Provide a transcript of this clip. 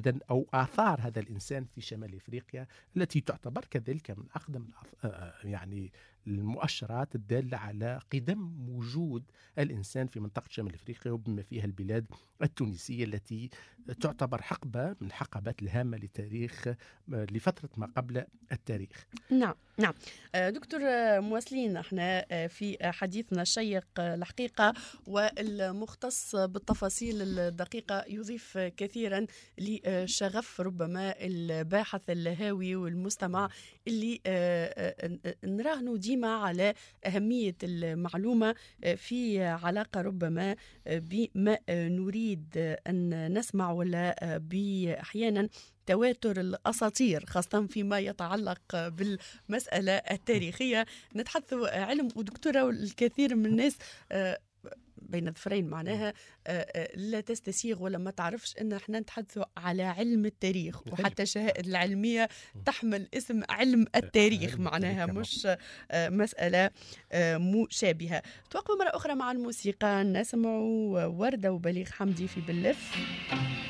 أيضا أو آثار هذا الإنسان في شمال إفريقيا التي تعتبر كذلك من أقدم يعني المؤشرات الدالة على قدم وجود الإنسان في منطقة شمال إفريقيا، وبما فيها البلاد التونسية التي تعتبر حقبة من حقبات الهامة لتاريخ لفترة ما قبل التاريخ. نعم نعم. دكتور مواصلين احنا في حديثنا الشيق الحقيقة، والمختص بالتفاصيل الدقيقة يضيف كثيرا لشغف ربما الباحث الهاوي والمستمع اللي نراهنوا ديما على أهمية المعلومة في علاقة ربما بما نريد أن نسمع، ولا بأحيانا تواتر الأساطير خاصة فيما يتعلق بالمسألة التاريخية. نتحدث علم، ودكتورة الكثير من الناس بين الظفرين معناها لا تستسيغ ولا ما تعرفش ان احنا نتحدثوا على علم التاريخ، وحتى الشهائد العلمية تحمل اسم علم التاريخ، معناها مش مسألة مشابهة. توقفوا مرة أخرى مع الموسيقى، نسمع وردة وبليغ حمدي في باللف.